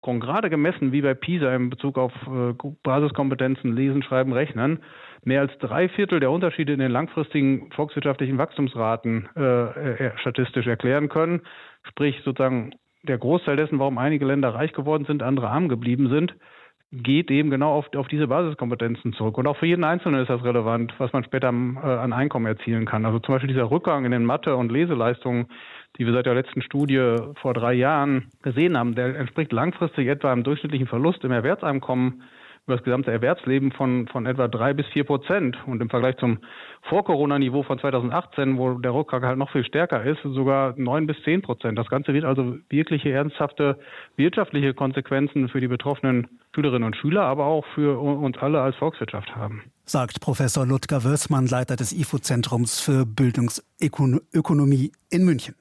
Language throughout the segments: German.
Gerade gemessen wie bei PISA in Bezug auf Basiskompetenzen, Lesen, Schreiben, Rechnen, mehr als 3/4 der Unterschiede in den langfristigen volkswirtschaftlichen Wachstumsraten statistisch erklären können. Sprich sozusagen der Großteil dessen, warum einige Länder reich geworden sind, andere arm geblieben sind, geht eben genau auf diese Basiskompetenzen zurück. Und auch für jeden Einzelnen ist das relevant, was man später an Einkommen erzielen kann. Also zum Beispiel dieser Rückgang in den Mathe- und Leseleistungen, die wir seit der letzten Studie vor 3 Jahren gesehen haben, der entspricht langfristig etwa einem durchschnittlichen Verlust im Erwerbseinkommen über das gesamte Erwerbsleben von etwa 3-4%. Und im Vergleich zum Vor-Corona-Niveau von 2018, wo der Rückgang halt noch viel stärker ist, sogar 9-10%. Das Ganze wird also wirkliche ernsthafte wirtschaftliche Konsequenzen für die betroffenen Schülerinnen und Schüler, aber auch für uns alle als Volkswirtschaft haben. Sagt Professor Ludger Wörsmann, Leiter des IFO-Zentrums für Bildungsökonomie in München.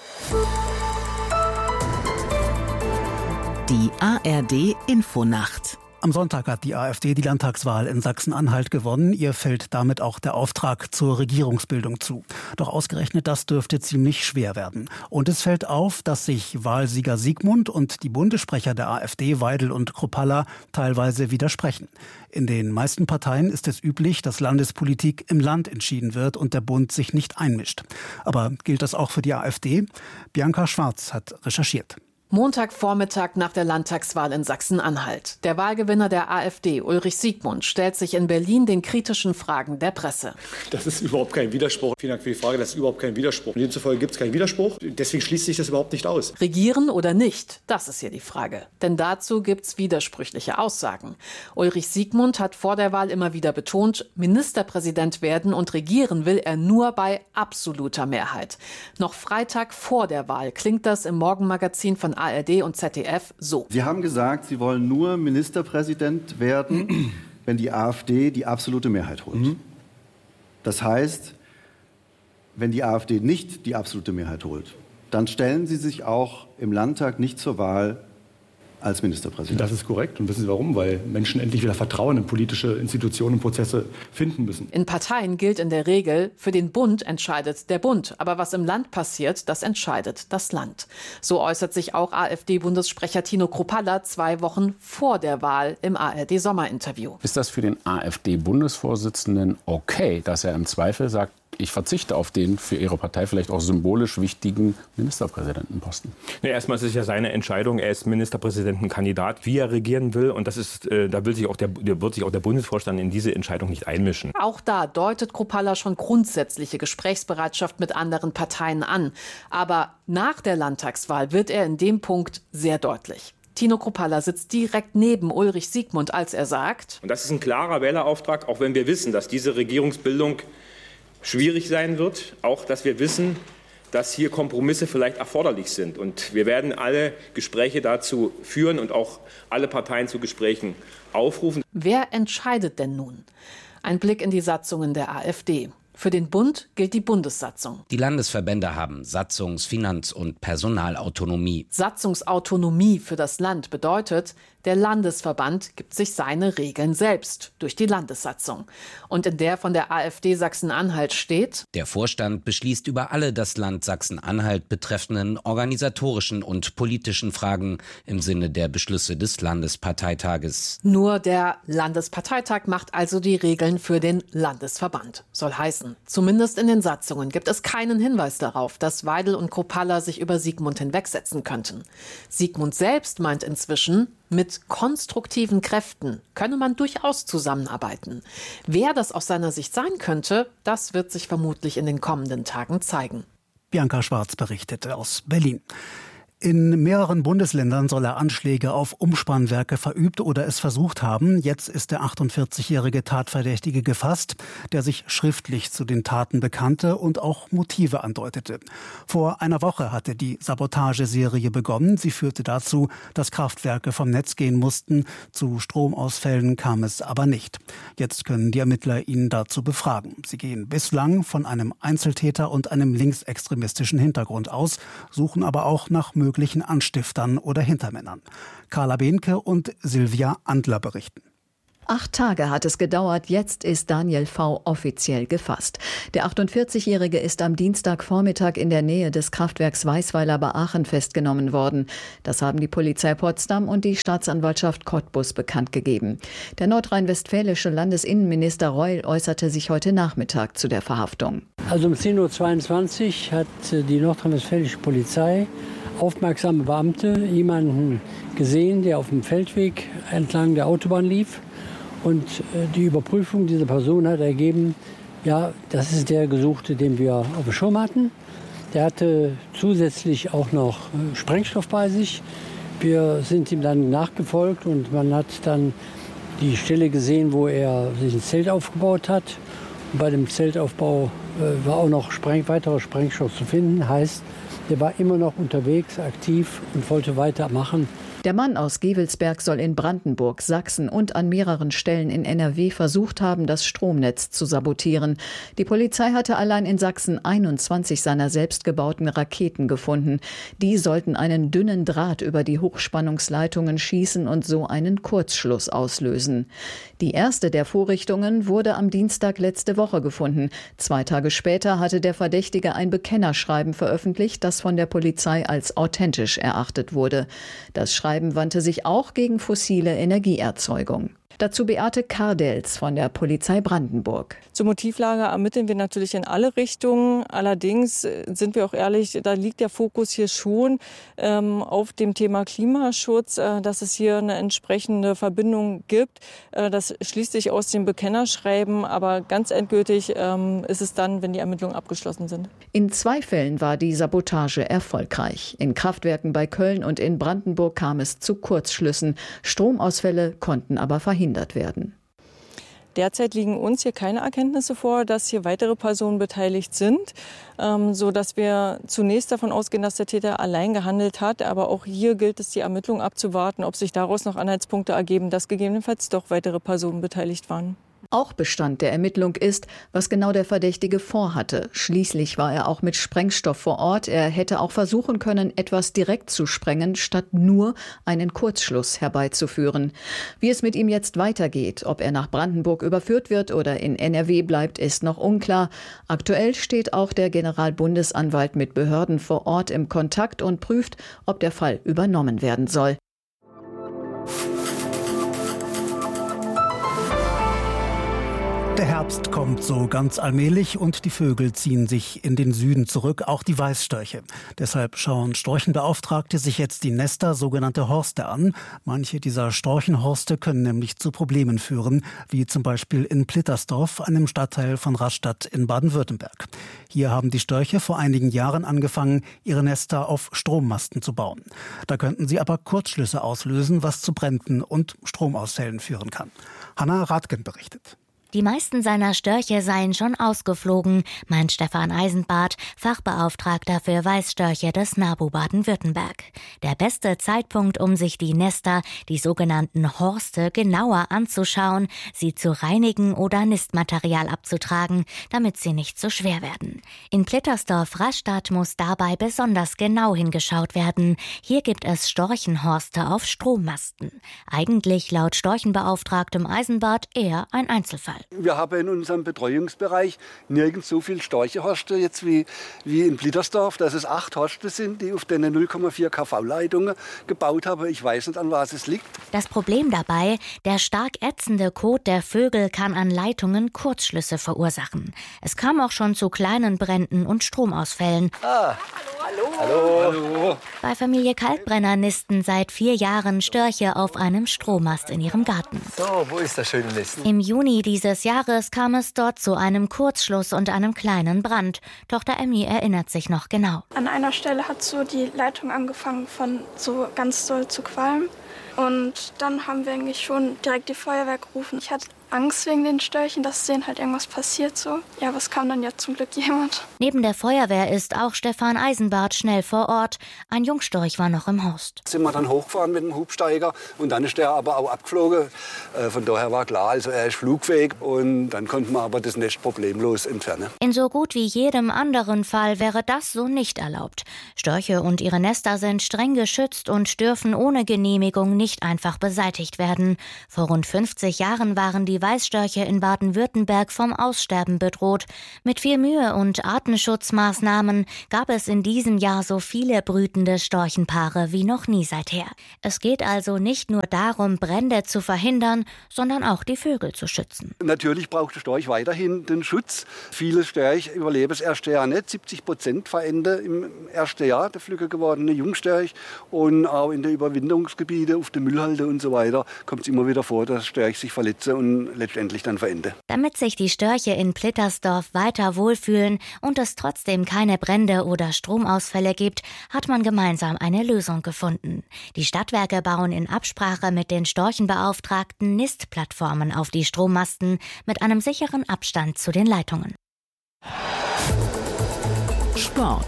Die ARD-Infonacht. Am Sonntag hat die AfD die Landtagswahl in Sachsen-Anhalt gewonnen. Ihr fällt damit auch der Auftrag zur Regierungsbildung zu. Doch ausgerechnet das dürfte ziemlich schwer werden. Und es fällt auf, dass sich Wahlsieger Siegmund und die Bundessprecher der AfD, Weidel und Kruppalla, teilweise widersprechen. In den meisten Parteien ist es üblich, dass Landespolitik im Land entschieden wird und der Bund sich nicht einmischt. Aber gilt das auch für die AfD? Bianca Schwarz hat recherchiert. Montagvormittag nach der Landtagswahl in Sachsen-Anhalt. Der Wahlgewinner der AfD, Ulrich Siegmund, stellt sich in Berlin den kritischen Fragen der Presse. Das ist überhaupt kein Widerspruch. Vielen Dank für die Frage. Das ist überhaupt kein Widerspruch. Demzufolge gibt es keinen Widerspruch. Deswegen schließt sich das überhaupt nicht aus. Regieren oder nicht? Das ist hier die Frage. Denn dazu gibt es widersprüchliche Aussagen. Ulrich Siegmund hat vor der Wahl immer wieder betont, Ministerpräsident werden und regieren will er nur bei absoluter Mehrheit. Noch Freitag vor der Wahl klingt das im Morgenmagazin von ARD und ZDF so. Sie haben gesagt, Sie wollen nur Ministerpräsident werden, wenn die AfD die absolute Mehrheit holt. Das heißt, wenn die AfD nicht die absolute Mehrheit holt, dann stellen Sie sich auch im Landtag nicht zur Wahl als Ministerpräsident. Das ist korrekt. Und wissen Sie warum? Weil Menschen endlich wieder Vertrauen in politische Institutionen und Prozesse finden müssen. In Parteien gilt in der Regel, für den Bund entscheidet der Bund. Aber was im Land passiert, das entscheidet das Land. So äußert sich auch AfD-Bundessprecher Tino Kruppalla 2 Wochen vor der Wahl im ARD-Sommerinterview. Ist das für den AfD-Bundesvorsitzenden okay, dass er im Zweifel sagt, ich verzichte auf den für Ihre Partei vielleicht auch symbolisch wichtigen Ministerpräsidentenposten? Erstmal ist es ja seine Entscheidung. Er ist Ministerpräsidentenkandidat, wie er regieren will. Und das ist, da wird sich auch der Bundesvorstand in diese Entscheidung nicht einmischen. Auch da deutet Kruppalla schon grundsätzliche Gesprächsbereitschaft mit anderen Parteien an. Aber nach der Landtagswahl wird er in dem Punkt sehr deutlich. Tino Kruppalla sitzt direkt neben Ulrich Siegmund, als er sagt: Und das ist ein klarer Wählerauftrag, auch wenn wir wissen, dass diese Regierungsbildung schwierig sein wird, auch dass wir wissen, dass hier Kompromisse vielleicht erforderlich sind. Und wir werden alle Gespräche dazu führen und auch alle Parteien zu Gesprächen aufrufen. Wer entscheidet denn nun? Ein Blick in die Satzungen der AfD. Für den Bund gilt die Bundessatzung. Die Landesverbände haben Satzungs-, Finanz- und Personalautonomie. Satzungsautonomie für das Land bedeutet, der Landesverband gibt sich seine Regeln selbst durch die Landessatzung. Und in der von der AfD Sachsen-Anhalt steht: Der Vorstand beschließt über alle das Land Sachsen-Anhalt betreffenden organisatorischen und politischen Fragen im Sinne der Beschlüsse des Landesparteitages. Nur der Landesparteitag macht also die Regeln für den Landesverband. Soll heißen, zumindest in den Satzungen gibt es keinen Hinweis darauf, dass Weidel und Kruppalla sich über Siegmund hinwegsetzen könnten. Siegmund selbst meint inzwischen, mit konstruktiven Kräften könne man durchaus zusammenarbeiten. Wer das aus seiner Sicht sein könnte, das wird sich vermutlich in den kommenden Tagen zeigen. Bianca Schwarz berichtete aus Berlin. In mehreren Bundesländern soll er Anschläge auf Umspannwerke verübt oder es versucht haben. Jetzt ist der 48-jährige Tatverdächtige gefasst, der sich schriftlich zu den Taten bekannte und auch Motive andeutete. Vor einer Woche hatte die Sabotageserie begonnen. Sie führte dazu, dass Kraftwerke vom Netz gehen mussten. Zu Stromausfällen kam es aber nicht. Jetzt können die Ermittler ihn dazu befragen. Sie gehen bislang von einem Einzeltäter und einem linksextremistischen Hintergrund aus, suchen aber auch nach möglichen Anstiftern oder Hintermännern. Carla Behnke und Silvia Andler berichten. 8 Tage hat es gedauert, jetzt ist Daniel V. offiziell gefasst. Der 48-Jährige ist am Dienstagvormittag in der Nähe des Kraftwerks Weißweiler bei Aachen festgenommen worden. Das haben die Polizei Potsdam und die Staatsanwaltschaft Cottbus bekannt gegeben. Der nordrhein-westfälische Landesinnenminister Reul äußerte sich heute Nachmittag zu der Verhaftung. Also um 10:22 Uhr hat die nordrhein-westfälische Polizei aufmerksame Beamte jemanden gesehen, der auf dem Feldweg entlang der Autobahn lief. Und die Überprüfung dieser Person hat ergeben, ja, das ist der Gesuchte, den wir auf dem Schirm hatten. Der hatte zusätzlich auch noch Sprengstoff bei sich. Wir sind ihm dann nachgefolgt und man hat dann die Stelle gesehen, wo er sich ein Zelt aufgebaut hat. Und bei dem Zeltaufbau war auch noch weiterer Sprengstoff zu finden. Heißt, der war immer noch unterwegs, aktiv und wollte weitermachen. Der Mann aus Gevelsberg soll in Brandenburg, Sachsen und an mehreren Stellen in NRW versucht haben, das Stromnetz zu sabotieren. Die Polizei hatte allein in Sachsen 21 seiner selbstgebauten Raketen gefunden. Die sollten einen dünnen Draht über die Hochspannungsleitungen schießen und so einen Kurzschluss auslösen. Die erste der Vorrichtungen wurde am Dienstag letzte Woche gefunden. 2 Tage später hatte der Verdächtige ein Bekennerschreiben veröffentlicht, das von der Polizei als authentisch erachtet wurde. Das Schreiben wandte sich auch gegen fossile Energieerzeugung. Dazu Beate Kardels von der Polizei Brandenburg. Zur Motivlage ermitteln wir natürlich in alle Richtungen. Allerdings sind wir auch ehrlich, da liegt der Fokus hier schon auf dem Thema Klimaschutz, dass es hier eine entsprechende Verbindung gibt. Das schließt sich aus dem Bekennerschreiben, aber ganz endgültig ist es dann, wenn die Ermittlungen abgeschlossen sind. In 2 Fällen war die Sabotage erfolgreich. In Kraftwerken bei Köln und in Brandenburg kam es zu Kurzschlüssen. Stromausfälle konnten aber verhindert werden. Derzeit liegen uns hier keine Erkenntnisse vor, dass hier weitere Personen beteiligt sind, sodass wir zunächst davon ausgehen, dass der Täter allein gehandelt hat. Aber auch hier gilt es, die Ermittlungen abzuwarten, ob sich daraus noch Anhaltspunkte ergeben, dass gegebenenfalls doch weitere Personen beteiligt waren. Auch Bestand der Ermittlung ist, was genau der Verdächtige vorhatte. Schließlich war er auch mit Sprengstoff vor Ort. Er hätte auch versuchen können, etwas direkt zu sprengen, statt nur einen Kurzschluss herbeizuführen. Wie es mit ihm jetzt weitergeht, ob er nach Brandenburg überführt wird oder in NRW bleibt, ist noch unklar. Aktuell steht auch der Generalbundesanwalt mit Behörden vor Ort im Kontakt und prüft, ob der Fall übernommen werden soll. Der Herbst kommt so ganz allmählich und die Vögel ziehen sich in den Süden zurück, auch die Weißstörche. Deshalb schauen Storchenbeauftragte sich jetzt die Nester, sogenannte Horste, an. Manche dieser Storchenhorste können nämlich zu Problemen führen, wie zum Beispiel in Plittersdorf, einem Stadtteil von Rastatt in Baden-Württemberg. Hier haben die Störche vor einigen Jahren angefangen, ihre Nester auf Strommasten zu bauen. Da könnten sie aber Kurzschlüsse auslösen, was zu Bränden und Stromausfällen führen kann. Hanna Radgen berichtet. Die meisten seiner Störche seien schon ausgeflogen, meint Stefan Eisenbart, Fachbeauftragter für Weißstörche des NABU Baden-Württemberg. Der beste Zeitpunkt, um sich die Nester, die sogenannten Horste, genauer anzuschauen, sie zu reinigen oder Nistmaterial abzutragen, damit sie nicht so schwer werden. In Plittersdorf-Rastatt muss dabei besonders genau hingeschaut werden. Hier gibt es Storchenhorste auf Strommasten. Eigentlich laut Storchenbeauftragtem Eisenbart eher ein Einzelfall. Wir haben in unserem Betreuungsbereich nirgends so viele Storchehorste jetzt wie in Plittersdorf, dass es 8 Horste sind, die auf den 0,4 kV-Leitungen gebaut haben. Ich weiß nicht, an was es liegt. Das Problem dabei, der stark ätzende Kot der Vögel kann an Leitungen Kurzschlüsse verursachen. Es kam auch schon zu kleinen Bränden und Stromausfällen. Hallo. Bei Familie Kaltbrenner nisten seit 4 Jahren Störche auf einem Strommast in ihrem Garten. So, wo ist das schöne Nest? Im Juni dieses Jahres kam es dort zu einem Kurzschluss und einem kleinen Brand. Tochter Emmy erinnert sich noch genau. An einer Stelle hat so die Leitung angefangen von so ganz doll zu qualmen. Und dann haben wir eigentlich schon direkt die Feuerwehr gerufen. Ich hatte Angst wegen den Störchen, dass denen halt irgendwas passiert so. Ja, aber es kam dann ja zum Glück jemand. Neben der Feuerwehr ist auch Stefan Eisenbart schnell vor Ort. Ein Jungstorch war noch im Horst. Sind wir dann hochgefahren mit dem Hubsteiger und dann ist der aber auch abgeflogen. Von daher war klar, also er ist flugfähig und dann konnten wir aber das Nest problemlos entfernen. In so gut wie jedem anderen Fall wäre das so nicht erlaubt. Störche und ihre Nester sind streng geschützt und dürfen ohne Genehmigung nicht einfach beseitigt werden. Vor rund 50 Jahren waren die Weißstörche in Baden-Württemberg vom Aussterben bedroht. Mit viel Mühe und Artenschutzmaßnahmen gab es in diesem Jahr so viele brütende Storchenpaare wie noch nie seither. Es geht also nicht nur darum, Brände zu verhindern, sondern auch die Vögel zu schützen. Natürlich braucht der Storch weiterhin den Schutz. Viele Störche überleben das erste Jahr nicht. 70% verenden im ersten Jahr der flügge gewordene Jungstörch. Und auch in den Überwinterungsgebieten, auf den Müllhalde und so weiter, kommt es immer wieder vor, dass Störche sich verletzen und letztendlich dann verenden. Damit sich die Störche in Plittersdorf weiter wohlfühlen und es trotzdem keine Brände oder Stromausfälle gibt, hat man gemeinsam eine Lösung gefunden. Die Stadtwerke bauen in Absprache mit den Storchenbeauftragten Nistplattformen auf die Strommasten mit einem sicheren Abstand zu den Leitungen. Sport.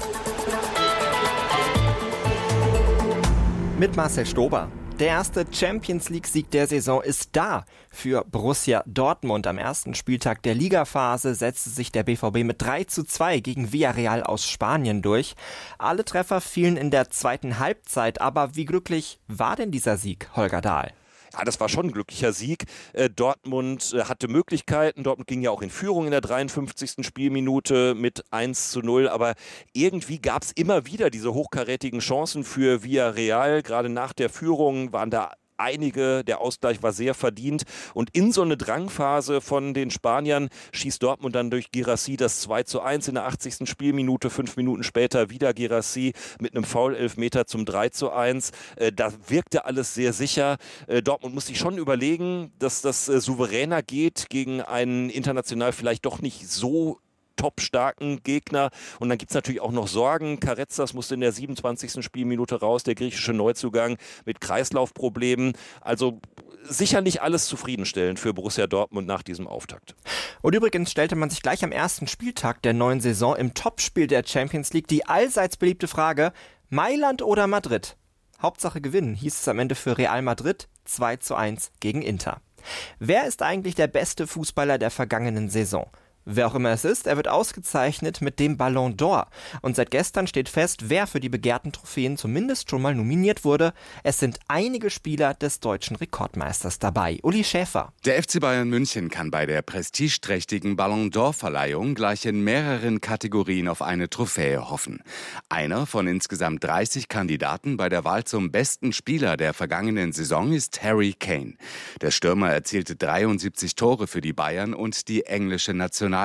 Mit Marcel Stober. Der erste Champions-League-Sieg der Saison ist da für Borussia Dortmund. Am ersten Spieltag der Ligaphase setzte sich der BVB mit 3:2 gegen Villarreal aus Spanien durch. Alle Treffer fielen in der zweiten Halbzeit. Aber wie glücklich war denn dieser Sieg, Holger Dahl? Ja, das war schon ein glücklicher Sieg. Dortmund hatte Möglichkeiten. Dortmund ging ja auch in Führung in der 53. Spielminute mit 1:0. Aber irgendwie gab es immer wieder diese hochkarätigen Chancen für Villarreal. Gerade nach der Führung waren da einige, der Ausgleich war sehr verdient. Und in so eine Drangphase von den Spaniern schießt Dortmund dann durch Guirassy das 2:1 in der 80. Spielminute. 5 Minuten später wieder Guirassy mit einem Foul-Elfmeter zum 3:1. Da wirkte alles sehr sicher. Dortmund muss sich schon überlegen, dass das souveräner geht gegen einen international vielleicht doch nicht so top-starken Gegner. Und dann gibt es natürlich auch noch Sorgen. Karetzas musste in der 27. Spielminute raus, der griechische Neuzugang mit Kreislaufproblemen. Also sicher nicht alles zufriedenstellend für Borussia Dortmund nach diesem Auftakt. Und übrigens stellte man sich gleich am ersten Spieltag der neuen Saison im Topspiel der Champions League die allseits beliebte Frage: Mailand oder Madrid? Hauptsache gewinnen, hieß es am Ende für Real Madrid, 2:1 gegen Inter. Wer ist eigentlich der beste Fußballer der vergangenen Saison? Wer auch immer es ist, er wird ausgezeichnet mit dem Ballon d'Or. Und seit gestern steht fest, wer für die begehrten Trophäen zumindest schon mal nominiert wurde. Es sind einige Spieler des deutschen Rekordmeisters dabei. Uli Schäfer. Der FC Bayern München kann bei der prestigeträchtigen Ballon d'Or-Verleihung gleich in mehreren Kategorien auf eine Trophäe hoffen. Einer von insgesamt 30 Kandidaten bei der Wahl zum besten Spieler der vergangenen Saison ist Harry Kane. Der Stürmer erzielte 73 Tore für die Bayern und die englische Nationalmannschaft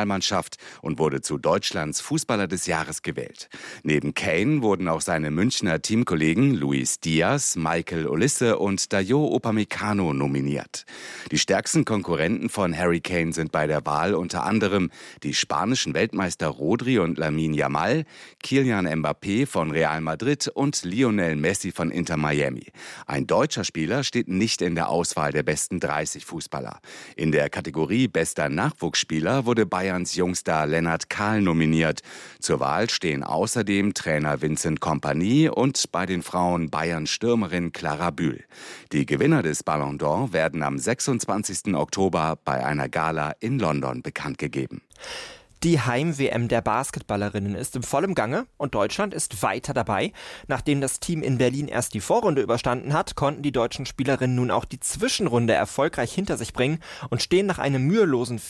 und wurde zu Deutschlands Fußballer des Jahres gewählt. Neben Kane wurden auch seine Münchner Teamkollegen Luis Diaz, Michael Olise und Dayot Upamecano nominiert. Die stärksten Konkurrenten von Harry Kane sind bei der Wahl unter anderem die spanischen Weltmeister Rodri und Lamine Yamal, Kylian Mbappé von Real Madrid und Lionel Messi von Inter Miami. Ein deutscher Spieler steht nicht in der Auswahl der besten 30 Fußballer. In der Kategorie bester Nachwuchsspieler wurde Bayerns Jungstar Lennart Kahl nominiert. Zur Wahl stehen außerdem Trainer Vincent Kompany und bei den Frauen Bayerns Stürmerin Clara Bühl. Die Gewinner des Ballon d'Or werden am 26. Oktober bei einer Gala in London bekannt gegeben. Die Heim-WM der Basketballerinnen ist im vollen Gange und Deutschland ist weiter dabei. Nachdem das Team in Berlin erst die Vorrunde überstanden hat, konnten die deutschen Spielerinnen nun auch die Zwischenrunde erfolgreich hinter sich bringen und stehen nach einem mühelosen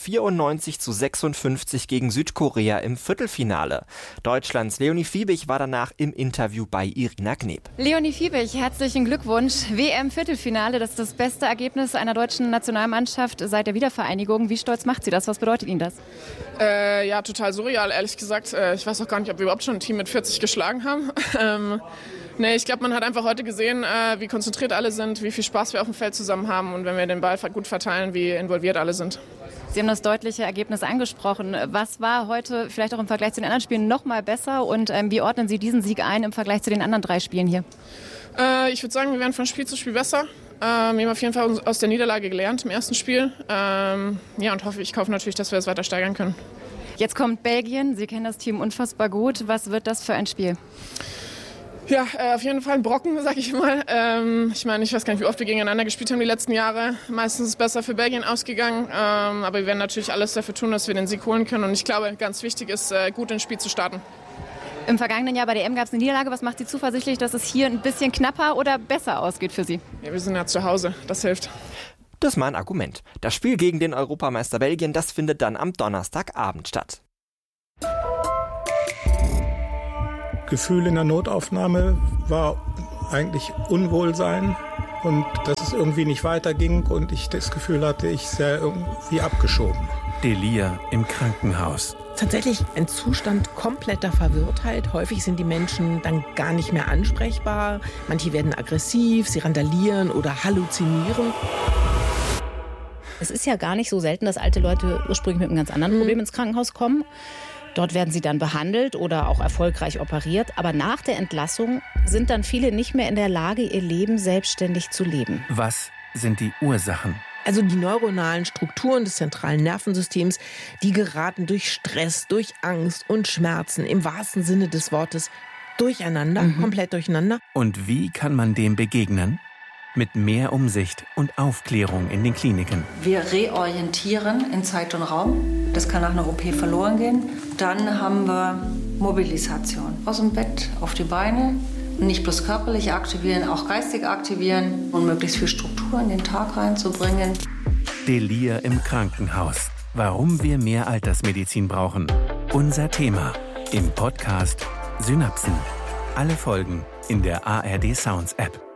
94:56 gegen Südkorea im Viertelfinale. Deutschlands Leonie Fiebig war danach im Interview bei Irina Kneb. Leonie Fiebig, herzlichen Glückwunsch. WM-Viertelfinale, das ist das beste Ergebnis einer deutschen Nationalmannschaft seit der Wiedervereinigung. Wie stolz macht sie das? Was bedeutet Ihnen das? Ja, total surreal, ehrlich gesagt. Ich weiß auch gar nicht, ob wir überhaupt schon ein Team mit 40 geschlagen haben. Ich glaube, man hat einfach heute gesehen, wie konzentriert alle sind, wie viel Spaß wir auf dem Feld zusammen haben und wenn wir den Ball gut verteilen, wie involviert alle sind. Sie haben das deutliche Ergebnis angesprochen. Was war heute vielleicht auch im Vergleich zu den anderen Spielen noch mal besser und wie ordnen Sie diesen Sieg ein im Vergleich zu den anderen 3 Spielen hier? Ich würde sagen, wir werden von Spiel zu Spiel besser. Wir haben auf jeden Fall aus der Niederlage gelernt im ersten Spiel. Und ich hoffe natürlich, dass wir es weiter steigern können. Jetzt kommt Belgien. Sie kennen das Team unfassbar gut. Was wird das für ein Spiel? Ja, auf jeden Fall ein Brocken, sag ich mal. Ich weiß gar nicht, wie oft wir gegeneinander gespielt haben die letzten Jahre. Meistens ist es besser für Belgien ausgegangen. Aber wir werden natürlich alles dafür tun, dass wir den Sieg holen können. Und ich glaube, ganz wichtig ist, gut ins Spiel zu starten. Im vergangenen Jahr bei der EM gab es eine Niederlage. Was macht Sie zuversichtlich, dass es hier ein bisschen knapper oder besser ausgeht für Sie? Ja, wir sind ja zu Hause. Das hilft. Das ist mal ein Argument. Das Spiel gegen den Europameister Belgien, das findet dann am Donnerstagabend statt. Gefühl in der Notaufnahme war eigentlich Unwohlsein und dass es irgendwie nicht weiterging und ich das Gefühl hatte, ich sei irgendwie abgeschoben. Delir im Krankenhaus. Tatsächlich ein Zustand kompletter Verwirrtheit. Häufig sind die Menschen dann gar nicht mehr ansprechbar. Manche werden aggressiv, sie randalieren oder halluzinieren. Es ist ja gar nicht so selten, dass alte Leute ursprünglich mit einem ganz anderen Problem ins Krankenhaus kommen. Dort werden sie dann behandelt oder auch erfolgreich operiert. Aber nach der Entlassung sind dann viele nicht mehr in der Lage, ihr Leben selbstständig zu leben. Was sind die Ursachen? Also die neuronalen Strukturen des zentralen Nervensystems, die geraten durch Stress, durch Angst und Schmerzen im wahrsten Sinne des Wortes durcheinander, komplett durcheinander. Und wie kann man dem begegnen? Mit mehr Umsicht und Aufklärung in den Kliniken. Wir reorientieren in Zeit und Raum. Das kann nach einer OP verloren gehen. Dann haben wir Mobilisation. Aus dem Bett auf die Beine. Nicht bloß körperlich aktivieren, auch geistig aktivieren und möglichst viel Struktur in den Tag reinzubringen. Delir im Krankenhaus. Warum wir mehr Altersmedizin brauchen. Unser Thema im Podcast Synapsen. Alle Folgen in der ARD Sounds App.